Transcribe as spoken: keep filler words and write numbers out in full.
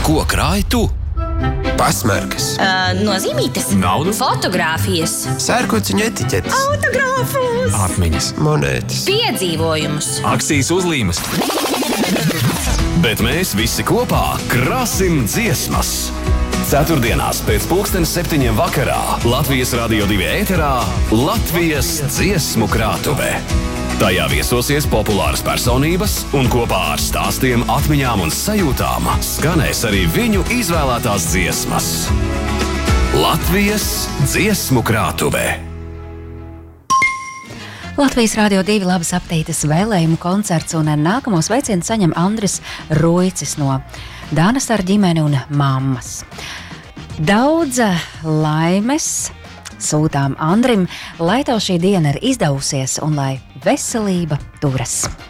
Ko krāj tu? Pasmarkas, Uh, nozīmītes, Naudu? fotogrāfijas, sērkociņu etiķetes, autogrāfus, Atmiņas, monētas. piedzīvojumus. akcijas uzlīmes. Bet mēs visi kopā krāsim dziesmas. Ceturtdienās pēc pulkstens septiņiem vakarā Latvijas Radio divi ēterā Latvijas dziesmu krātuve. Tajā viesosies populāras personības un kopā ar stāstiem, atmiņām un sajūtām skanēs arī viņu izvēlētās dziesmas. Latvijas dziesmu krātuve. Latvijas Radio divi labas aptītas vēlējumu koncerts un nākamo sveicienu saņem Andris Ruicis no Dānas ar ģimeni un mammas. Daudz laimes sūtām Andrim, lai tev šī diena ir izdevusies un lai veselība turas.